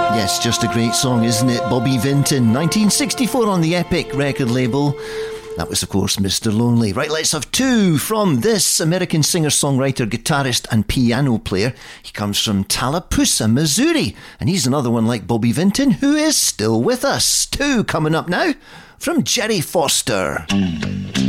Yes, just a great song, isn't it? Bobby Vinton, 1964 on the Epic record label. That was, of course, Mr. Lonely. Right, let's have two from this American singer-songwriter, guitarist and piano player. He comes from Tallapoosa, Missouri, and he's another one like Bobby Vinton who is still with us. Two coming up now from Jerry Foster.